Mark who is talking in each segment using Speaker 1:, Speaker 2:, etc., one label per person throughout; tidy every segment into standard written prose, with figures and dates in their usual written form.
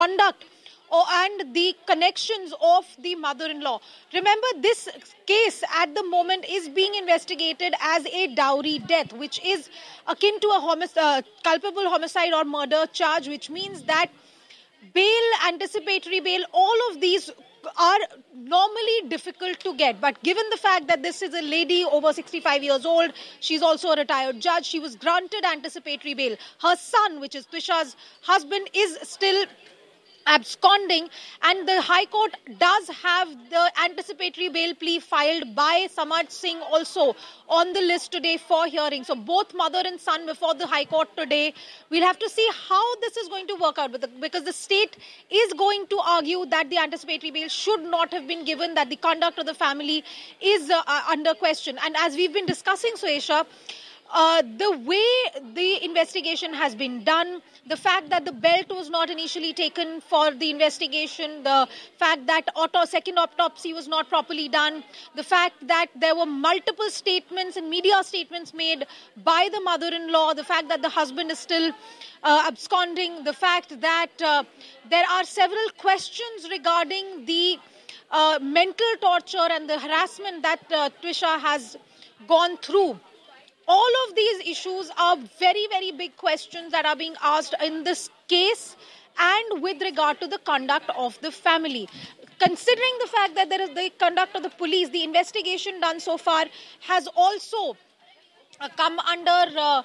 Speaker 1: conduct and the connections of the mother-in-law. Remember, this case at the moment is being investigated as a dowry death, which is akin to a culpable homicide or murder charge, which means that bail, anticipatory bail, all of these are normally difficult to get. But given the fact that this is a lady over 65 years old, she's also a retired judge, she was granted anticipatory bail. Her son, which is Twisha's husband, is still absconding, and the High Court does have the anticipatory bail plea filed by Samaj Singh also on the list today for hearing. So both mother and son before the High Court today. We'll have to see how this is going to work out, because the state is going to argue that the anticipatory bail should not have been given, that the conduct of the family is under question. And as we've been discussing, Suesha, the way the investigation has been done, the fact that the belt was not initially taken for the investigation, the fact that second autopsy was not properly done, the fact that there were multiple statements and media statements made by the mother-in-law, the fact that the husband is still absconding, the fact that there are several questions regarding the mental torture and the harassment that Twisha has gone through. All of these issues are very, very big questions that are being asked in this case and with regard to the conduct of the family. Considering the fact that there is the conduct of the police, the investigation done so far has also come under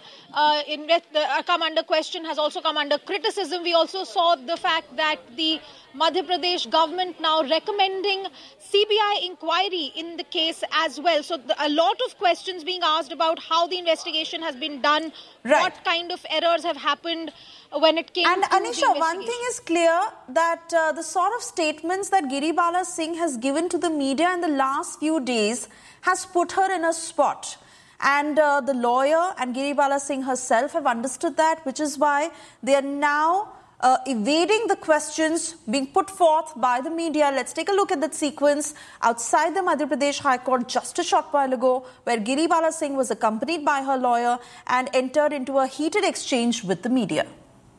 Speaker 1: question, has also come under criticism. We also saw the fact that the Madhya Pradesh government now recommending CBI inquiry in the case as well. So a lot of questions being asked about how the investigation has been done, what kind of errors have happened when it came to the investigation.
Speaker 2: And Anisha, one thing is clear, that the sort of statements that Giribala Singh has given to the media in the last few days has put her in a spot. And the lawyer and Giribala Singh herself have understood that, which is why they are now evading the questions being put forth by the media. Let's take a look at that sequence outside the Madhya Pradesh High Court just a short while ago, where Giribala Singh was accompanied by her lawyer and entered into a heated exchange with the media.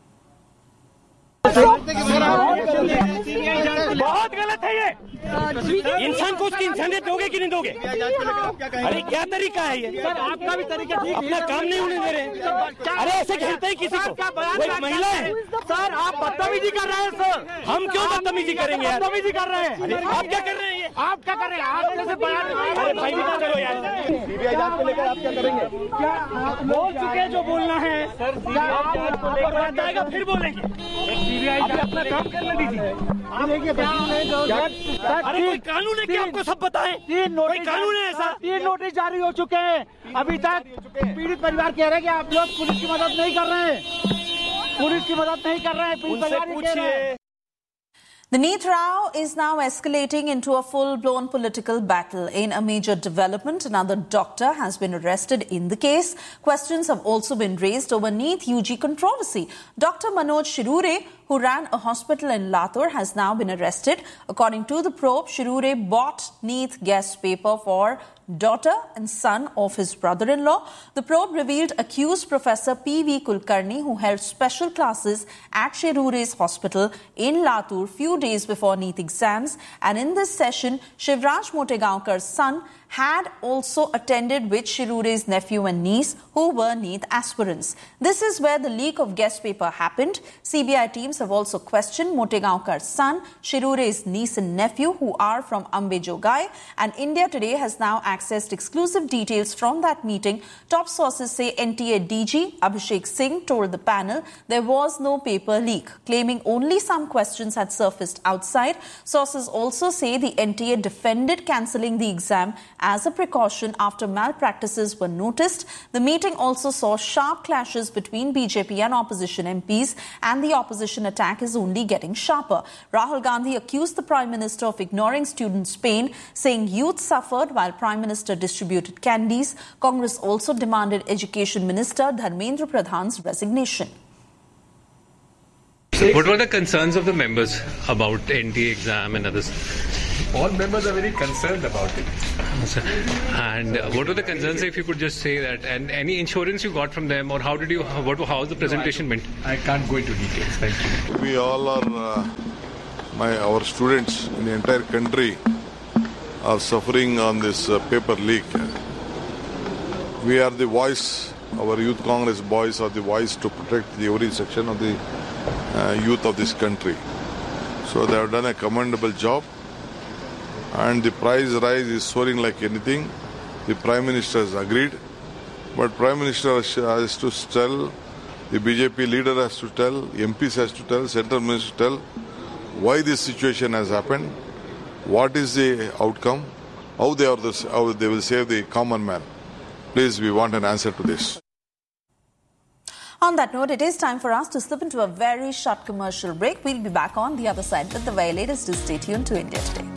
Speaker 3: बहुत गलत है ये। इंसान को उसकी इंसानियत दोगे कि नहीं दोगे? अरे क्या तरीका है ये? सर आपका भी तरीका ठीक है। अपना काम नहीं होने दे रहे। अरे ऐसे खेलते ही किसी को? कोई महिला है? सर आप बदतमीजी कर रहे हैं सर। हम क्यों बदतमीजी करेंगे यार? बदतमीजी कर रहे हैं। आप क्या कर रहे हैं ये? आप क्या कर रहे हैं? आप जैसे बयान। अरे भाई निकल चलो यार। सीबीआई जांच को लेकर आप क्या करेंगे? क्या आप बोल चुके हैं जो बोलना है? सर सीबीआई जाएगा फिर बोलेंगे। सीबीआई अपना काम करने दीजिए। अरे कोई कानून है कि आपको सब बताएं? कोई कानून है ऐसा? 3 नोटिस जारी हो चुके हैं। अभी तक पीड़ित परिवार कह रहे हैं कि आप लोग पुलिस की मदद नहीं कर रहे हैं। पुलिस की मदद नहीं कर रहे हैं। उनसे पूछिए।
Speaker 2: The Neet row is now escalating into a full-blown political battle. In a major development, another doctor has been arrested in the case. Questions have also been raised over Neet UG controversy. Dr. Manoj Shirure, who ran a hospital in Latur, has now been arrested. According to the probe, Shirure bought Neet guest paper for daughter and son of his brother-in-law. The probe revealed accused Professor P.V. Kulkarni, who held special classes at Shirure's hospital in Latur few days before Neet exams. And in this session, Shivraj Motegaonkar's son had also attended with Shirure's nephew and niece, who were Neet aspirants. This is where the leak of guest paper happened. CBI teams have also questioned Motegaonkar's son, Shirure's niece and nephew, who are from Ambe Jogai. And India Today has now accessed exclusive details from that meeting. Top sources say NTA DG Abhishek Singh told the panel there was no paper leak, claiming only some questions had surfaced outside. Sources also say the NTA defended cancelling the exam as a precaution after malpractices were noticed. The meeting also saw sharp clashes between BJP and opposition MPs, and the opposition attack is only getting sharper. Rahul Gandhi accused the Prime Minister of ignoring students' pain, saying youth suffered while Prime Minister distributed candies. Congress also demanded Education Minister Dharmendra Pradhan's resignation.
Speaker 4: What were the concerns of the members about NTA exam and others? All members are very concerned about it.
Speaker 5: And what were the concerns, if you could just say that, and any insurance you got from them, or how was the presentation meant?
Speaker 4: I can't go into details. Thank you.
Speaker 6: We all are, our students in the entire country are suffering on this paper leak. We are the voice, our Youth Congress boys are the voice to protect every section of the youth of this country. So they have done a commendable job. And the price rise is soaring like anything. The Prime Minister has agreed. But Prime Minister has to tell, the BJP leader has to tell, MPs has to tell, Central Minister to tell why this situation has happened, what is the outcome, how they will save the common man. Please, we want an answer to this.
Speaker 2: On that note, it is time for us to slip into a very short commercial break. We'll be back on the other side with the very latest. Stay tuned to India Today.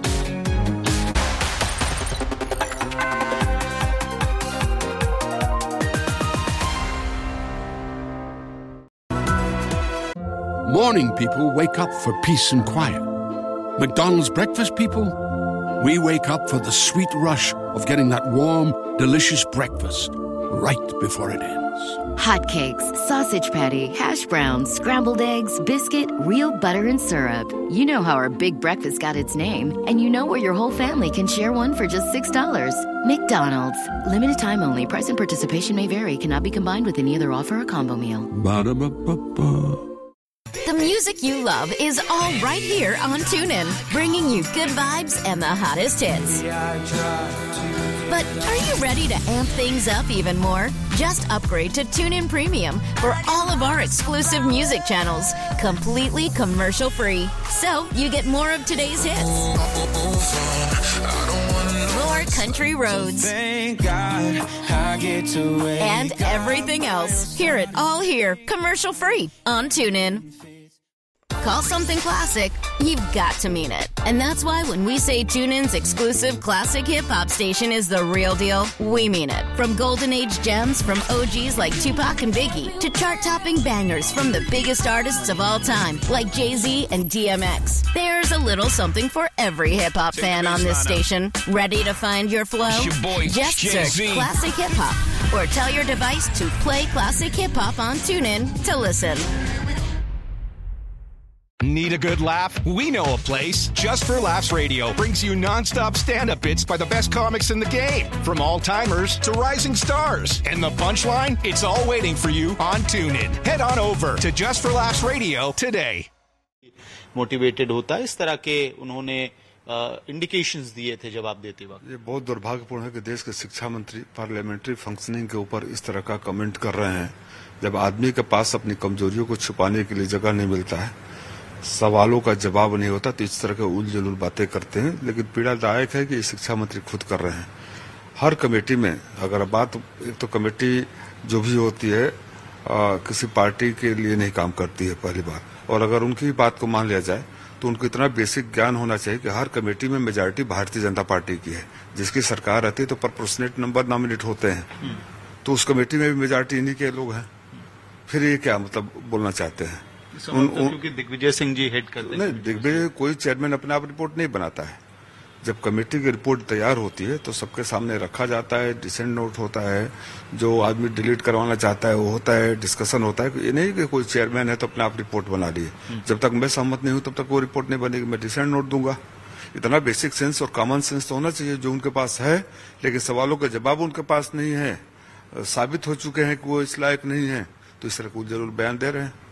Speaker 7: Morning people wake up for peace and quiet. McDonald's breakfast people, we wake up for the sweet rush of getting that warm, delicious breakfast right before it ends.
Speaker 8: Hotcakes, sausage patty, hash browns, scrambled eggs, biscuit, real butter and syrup. You know how our big breakfast got its name, and you know where your whole family can share one for just $6. McDonald's. Limited time only. Price and participation may vary. Cannot be combined with any other offer or combo meal.
Speaker 7: Ba-da-ba-ba-ba.
Speaker 8: The music you love is all right here on TuneIn, bringing you good vibes and the hottest hits. But are you ready to amp things up even more? Just upgrade to TuneIn Premium for all of our exclusive music channels, completely commercial-free. So you get more of today's hits, more country roads,
Speaker 9: thank God I get to wake
Speaker 8: and everything else. Hear it all here, commercial-free on TuneIn. Call something classic, you've got to mean it. And that's why when we say TuneIn's exclusive classic hip-hop station is the real deal, we mean it. From golden age gems from OGs like Tupac and Biggie to chart-topping bangers from the biggest artists of all time like Jay-Z and DMX. There's a little something for every hip-hop fan on this station. Ready to find your flow? Just search Classic Hip-Hop or tell your device to play Classic Hip-Hop on TuneIn to listen.
Speaker 10: Need a good laugh? We know a place. Just for Laughs Radio brings you non-stop stand-up bits by the best comics in the game. From all-timers to rising stars. And the punchline? It's all waiting for you on TuneIn. Head on over to Just for Laughs Radio today.
Speaker 11: Motivated होता है इस तरह के उन्होंने indications दिए थे जवाब देते वक्त।
Speaker 6: ये बहुत दुर्भाग्यपूर्ण है कि देश के शिक्षा मंत्री पार्लियामेंट्री फंक्शनिंग के ऊपर इस तरह का कमेंट कर रहे हैं जब आदमी के पास अपनी कमजोरियों को छुपाने के लिए जगह नहीं मिलता है, सवालों का जवाब नहीं होता, तो इस तरह के उल-जुलूल बातें करते हैं। लेकिन पीड़ादायक है कि ये शिक्षा मंत्री खुद कर रहे हैं। हर कमेटी में अगर बात, एक तो कमेटी जो भी होती है किसी पार्टी के लिए नहीं काम करती है पहली बार, और अगर उनकी बात को मान लिया जाए तो उनको इतना बेसिक ज्ञान होना चाहिए कि हर कमेटी में मेजॉरिटी भारतीय जनता पार्टी की है, जिसकी सरकार रहती है तो प्रोपोर्शनेट नंबर नॉमिनेट होते हैं, तो उस कमेटी में भी मेजॉरिटी इन्हीं के लोग हैं। फिर ये क्या मतलब बोलना चाहते हैं?
Speaker 11: क्योंकि दिग्विजय सिंह जी हेड करते हैं।
Speaker 6: नहीं, दिग्विजय कोई चेयरमैन अपने आप रिपोर्ट नहीं बनाता है। जब कमेटी की रिपोर्ट तैयार होती है तो सबके सामने रखा जाता है, डिसेंट नोट होता है, जो आदमी डिलीट करवाना चाहता है वो होता है, डिस्कशन होता है। ये नहीं कि कोई चेयरमैन है तो अपने आप रिपोर्ट बना लिए। जब तक मैं सहमत नहीं हूं तब तक वो रिपोर्ट नहीं बनेगी, मैं डिसेंट नोट दूंगा। इतना बेसिक सेंस और कॉमन सेंस तो होना चाहिए जो उनके पास है, लेकिन सवालों का जवाब उनके पास नहीं है। साबित हो चुके हैं कि वो इस लायक नहीं है, तो इस तरह को जरूर बयान दे रहे हैं।